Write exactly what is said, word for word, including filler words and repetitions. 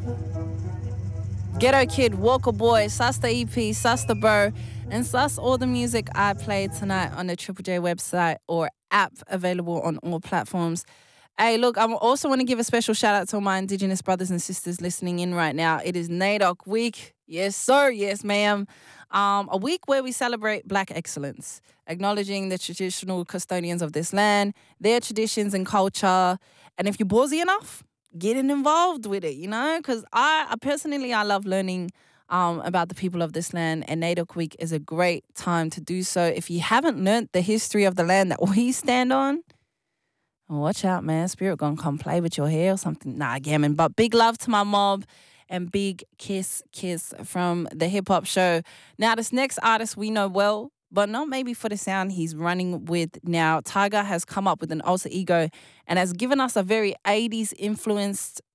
Ghetto Kid, Walker Boy, sus the E P, sus the Bro, and sus all the music I played tonight on the Triple J website or app available on all platforms. Hey, look, I also want to give a special shout out to all my Indigenous brothers and sisters listening in right now. It is NAIDOC week. Yes, sir. Yes, ma'am. Um, a week where we celebrate Black excellence, acknowledging the traditional custodians of this land, their traditions and culture. And if you're ballsy enough, getting involved with it, you know, because I, I personally, I love learning um, about the people of this land, and NAIDOC Week is a great time to do so. If you haven't learnt the history of the land that we stand on, watch out, man. Spirit gonna come play with your hair or something. Nah, gammon. But big love to my mob and big kiss, kiss from the Hip Hop Show. Now, this next artist we know well, but not maybe for the sound he's running with now. Tyga has come up with an alter ego and has given us a very eighties influenced